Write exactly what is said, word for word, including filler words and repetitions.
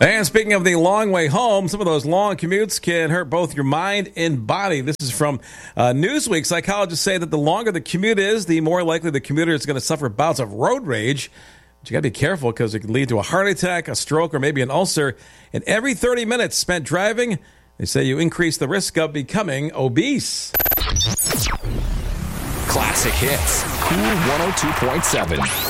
And speaking of the long way home, some of those long commutes can hurt both your mind and body. This is from uh, Newsweek. Psychologists say that the longer the commute is, the more likely the commuter is going to suffer bouts of road rage. But you got to be careful because it can lead to a heart attack, a stroke, or maybe an ulcer. And every thirty minutes spent driving, they say you increase the risk of becoming obese. Classic Hits, Cool one oh two point seven.